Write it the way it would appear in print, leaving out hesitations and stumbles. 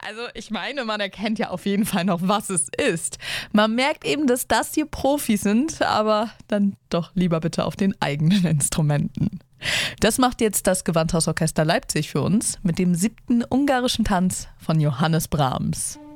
Also ich meine, man erkennt ja auf jeden Fall noch, was es ist. Man merkt eben, dass das hier Profis sind, aber dann doch lieber bitte auf den eigenen Instrumenten. Das macht jetzt das Gewandhausorchester Leipzig für uns mit dem 7. ungarischen Tanz von Johannes Brahms.